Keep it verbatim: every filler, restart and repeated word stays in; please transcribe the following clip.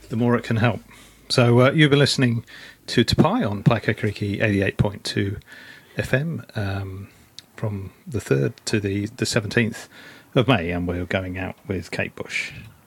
the more it can help. So uh, you've been listening to Tapai on Paikakariki eighty-eight point two F M um, from the third to the, the seventeenth of May, and we're going out with Kate Bush.